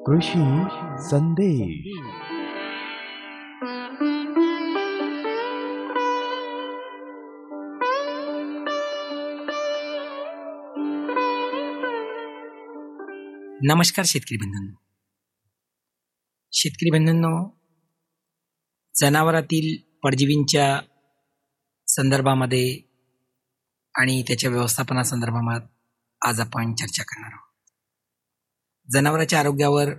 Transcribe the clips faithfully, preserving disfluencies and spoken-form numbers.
कृषी संदेश. नमस्कार शेतकरी बंधूंनो. शेतकरी बंधूंनो, जनावरातील परजीवींच्या संदर्भामध्ये आणि त्याच्या व्यवस्थापनासंदर्भात आज आपण चर्चा करणार आहोत. जनावरांच्या आरोग्यावर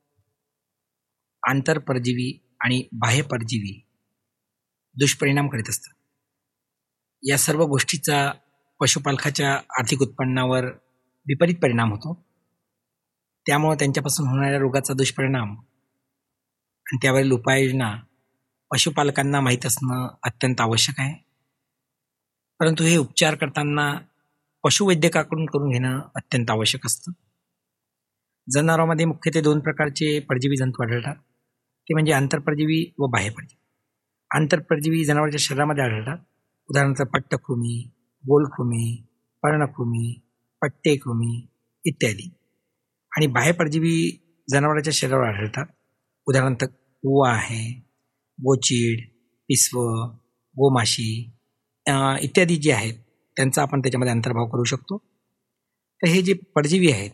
आंतरपरजीवी आणि बाह्य परजीवी दुष्परिणाम करीत असतात. या सर्व गोष्टीचा पशुपालकाच्या आर्थिक उत्पन्नावर विपरीत परिणाम होतो. त्यामुळे त्यांच्यापासून होणाऱ्या रोगाचा दुष्परिणाम आणि त्यावरील उपाययोजना पशुपालकांना माहीत असणं अत्यंत आवश्यक आहे. परंतु हे उपचार करताना पशुवैद्यकाकडून करून घेणं अत्यंत आवश्यक असतं. जनावरांमध्ये मुख्यत्वे दोन प्रकारचे परजीवी जंतू आढळतात. ते म्हणजे आंतरपरजीवी व बाह्य परजीवी. आंतरपरजीवी जनावरांच्या शरीरामध्ये आढळतात. उदाहरणार्थ पट्टकृमी, गोलकृमी, पर्णकृमी, पट्टेकृमी इत्यादी. आणि बाह्य परजीवी जनावरांच्या शरीरावर आढळतात. उदाहरणार्थ उवा आहे, गोचीड, पिसवं, गोमाशी इत्यादी जे आहेत त्यांचा आपण त्याच्यामध्ये अंतर्भाव करू शकतो. तर हे जे परजीवी आहेत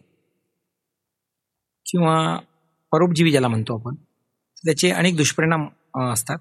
किंवा परोपजीवी ज्याला म्हणतो आपण, त्याचे अनेक दुष्परिणाम असतात.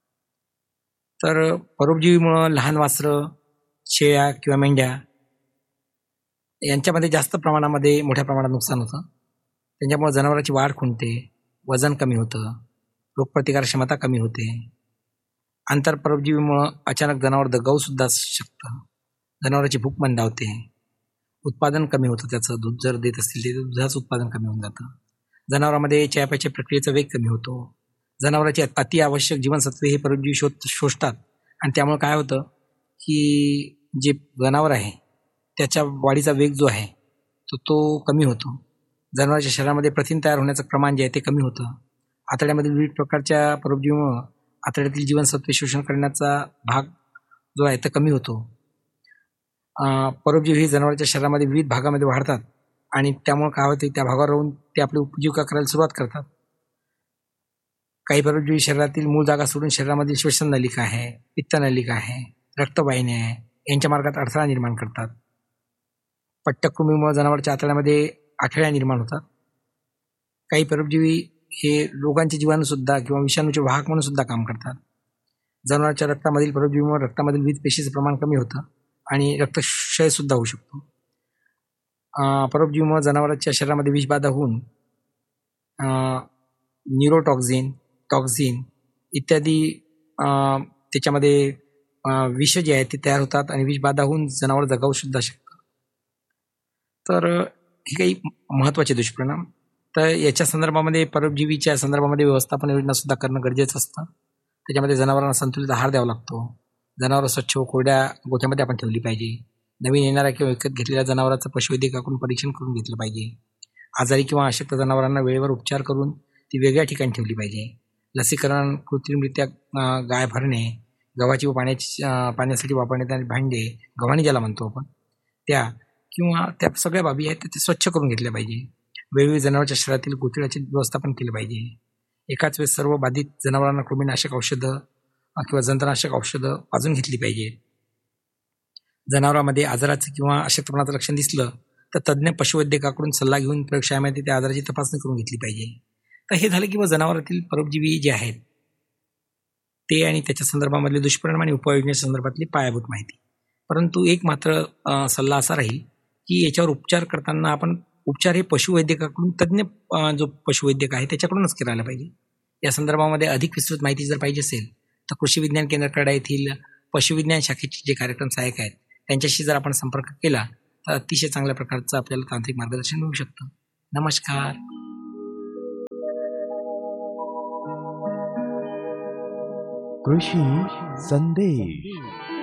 तर परोपजीवीमुळं लहान वासरं, शेळ्या किंवा मेंढ्या यांच्यामध्ये जास्त प्रमाणामध्ये मोठ्या प्रमाणात नुकसान होतं. त्यांच्यामुळे जनावरांची वाढ खुंटते, वजन कमी होतं, रोगप्रतिकार क्षमता कमी होते. आंतरपरोपजीवीमुळं अचानक जनावर दगावूसुद्धा शकतं. जनावरांची भूक मंदावते, उत्पादन कमी होतं. त्याचं दूध जर देत असतील ते दुधाचं उत्पादन कमी होऊन जातं. जनावरांमध्ये चयापचय प्रक्रियेचा वेग कमी होतो. जनावरांची अति आवश्यक जीवनसत्वे हे परोपजीवी शोध शोषतात आणि त्यामुळे काय होतं की जे जनावर आहे त्याच्या वाढीचा वेग जो आहे तो तो कमी होतो. जनावरांच्या शरीरामध्ये प्रथिन तयार होण्याचं प्रमाण जे आहे ते कमी होतं. आतड्यामधील विविध प्रकारच्या परोपजीवीमुळं आतड्यातील जीवनसत्वे शोषण करण्याचा भाग जो आहे तो कमी होतो. परोपजीवी हे जनावरांच्या शरीरामध्ये विविध भागामध्ये वाढतात आणि त्यामुळे काय होते, त्या भागावर राहून ते आपली उपजीविका करायला सुरुवात करतात. काही परोपजीवी शरीरातील मूळ जागा सोडून शरीरामधील श्वसन नलिका आहे, पित्तनलिका आहे, रक्तवाहिन्या आहे यांच्या मार्गात अडथळा निर्माण करतात. पट्टकृमीमुळे जनावरांच्या आतड्यामध्ये आठळ्या निर्माण होतात. काही परोपजीवी हे रोगांचे जीवाणूसुद्धा किंवा विषाणूचे वाहक म्हणून सुद्धा काम करतात. जनावरांच्या रक्तामधील परोपजीवीमुळे रक्तामधील विविध पेशीचं प्रमाण कमी होतं आणि रक्तक्षयसुद्धा होऊ शकतो. परोपजीवीमुळे जनावरांच्या शरीरामध्ये विषबाधा होऊन न्यूरोटॉक्झिन, टॉक्झिन इत्यादी त्याच्यामध्ये विष जे आहेत ते तयार होतात आणि विषबाधा होऊन जनावर जगावूसुद्धा शकतं. तर हे काही महत्त्वाचे दुष्परिणाम. तर याच्या संदर्भामध्ये परोपजीवीच्या संदर्भामध्ये व्यवस्थापन योजनासुद्धा करणं गरजेचं असतं. त्याच्यामध्ये जनावरांना संतुलित आहार द्यावा लागतो. जनावरं स्वच्छ व कोरड्या गोठ्यामध्ये आपण ठेवली पाहिजे. नवीन येणाऱ्या किंवा विकत घेतलेल्या जनावरांचं पशुवैद्यकाकडून परीक्षण करून घेतलं पाहिजे. आजारी किंवा अशक्त जनावरांना वेळेवर उपचार करून ती वेगळ्या ठिकाणी ठेवली पाहिजे. लसीकरण, कृत्रिमरित्या गाय भरणे, गव्हाची व पाण्याची पाण्यासाठी वापरण्यात येणारे भांडे, गव्हाणी ज्याला म्हणतो आपण, त्या किंवा त्या सगळ्या बाबी आहेत ते स्वच्छ करून घेतल्या पाहिजे. वेगवेगळ्या जनावरांच्या शरीरातील गोठड्याचे व्यवस्थापन केलं पाहिजे. एकाच वेळेस सर्व बाधित जनावरांना कृमीनाशक औषधं किंवा जंतनाशक औषधं पाजून घेतली पाहिजे. जनावरांमध्ये आजाराचं किंवा अशक्तपणाचं लक्षण दिसलं तर तज्ज्ञ पशुवैद्यकाकडून सल्ला घेऊन प्रयोगशाळेमध्ये त्या आजाराची तपासणी करून घेतली पाहिजे. तर हे झालं किंवा जनावरातील परोपजीवी जे आहेत ते आणि त्याच्या संदर्भामधले दुष्परिणाम आणि उपाययोजनेच्या संदर्भातली पायाभूत माहिती. परंतु एक मात्र सल्ला असा राहील की याच्यावर उपचार करताना आपण उपचार हे पशुवैद्यकाकडून तज्ज्ञ जो पशुवैद्यक आहे त्याच्याकडूनच करायला पाहिजे. या संदर्भामध्ये अधिक विस्तृत माहिती जर पाहिजे असेल तर कृषी विज्ञान केंद्राकडे येथील पशुविज्ञान शाखेचे जे कार्यक्रम सहाय्यक आहेत त्यांच्याशी जर आपण संपर्क केला तर अतिशय चांगल्या प्रकारचं आपल्याला तांत्रिक मार्गदर्शन मिळू शकतं. नमस्कार. कृषी संदेश.